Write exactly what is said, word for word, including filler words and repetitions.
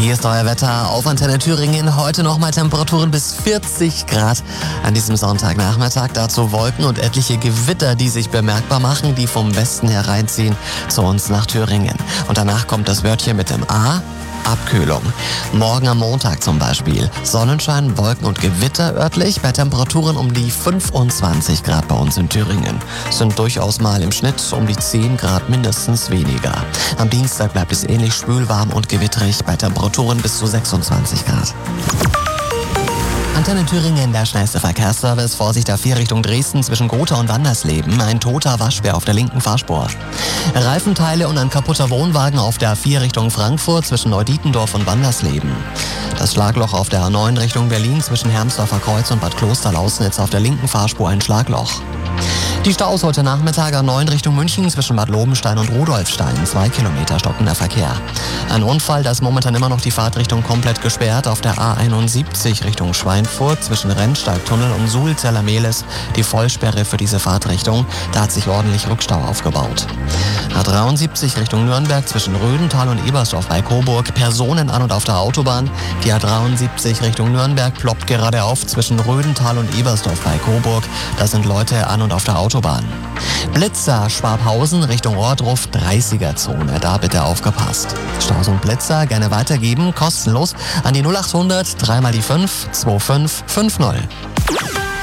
Hier ist euer Wetter auf Antenne Thüringen. Heute nochmal Temperaturen bis vierzig Grad an diesem Sonntagnachmittag. Dazu Wolken und etliche Gewitter, die sich bemerkbar machen, die vom Westen hereinziehen zu uns nach Thüringen. Und danach kommt das Wörtchen mit dem A. Abkühlung. Morgen am Montag zum Beispiel. Sonnenschein, Wolken und Gewitter örtlich bei Temperaturen um die fünfundzwanzig Grad bei uns in Thüringen. Sind durchaus mal im Schnitt um die zehn Grad mindestens weniger. Am Dienstag bleibt es ähnlich schwül, warm und gewitterig bei Temperaturen bis zu sechsundzwanzig Grad. Antenne Thüringen, der schnellste Verkehrsservice. Vorsicht A vier Richtung Dresden zwischen Gotha und Wandersleben. Ein toter Waschbär auf der linken Fahrspur. Reifenteile und ein kaputter Wohnwagen auf der A vier Richtung Frankfurt zwischen Neudietendorf und Wandersleben. Das Schlagloch auf der A neun Richtung Berlin zwischen Hermsdorfer Kreuz und Bad Kloster-Lausnitz auf der linken Fahrspur ein Schlagloch. Die Staus heute Nachmittag A neun Richtung München zwischen Bad Lobenstein und Rudolfstein. Zwei Kilometer stockender Verkehr. Ein Unfall, da ist momentan immer noch die Fahrtrichtung komplett gesperrt. Auf der A einundsiebzig Richtung Schweinfurt zwischen Rennsteigtunnel und Suhl-Zellermehlis die Vollsperre für diese Fahrtrichtung. Da hat sich ordentlich Rückstau aufgebaut. A dreiundsiebzig Richtung Nürnberg zwischen Rödental und Ebersdorf bei Coburg. Personen an und auf der Autobahn. Die A dreiundsiebzig Richtung Nürnberg ploppt gerade auf zwischen Rödental und Ebersdorf bei Coburg. Da sind Leute an und auf der Autobahn. Blitzer, Schwabhausen Richtung Ohrdruf, dreißiger-Zone. Da bitte aufgepasst. Staus und Blitzer gerne weitergeben, kostenlos an die null achthundert, dreimal die fünf, zwei fünf fünf null.